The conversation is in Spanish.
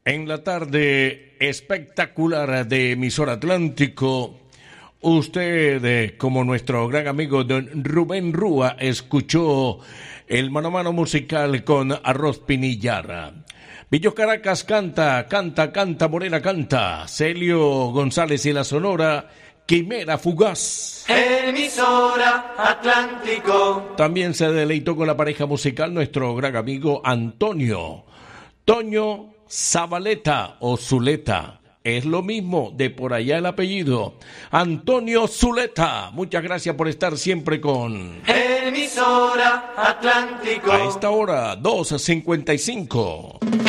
En la tarde espectacular de Emisor Atlántico, usted, como nuestro gran amigo don Rubén Rúa, escuchó el mano a mano musical con Arroz Pinillara. Villos Caracas canta, Morena canta. Celio González y la Sonora, Quimera Fugaz. Emisora Atlántico. También se deleitó con la pareja musical nuestro gran amigo Antonio Toño Zabaleta o Zuleta. Es lo mismo, de por allá el apellido. Antonio Zuleta. Muchas gracias por estar siempre con Emisora Atlántico. A esta hora, 2:55.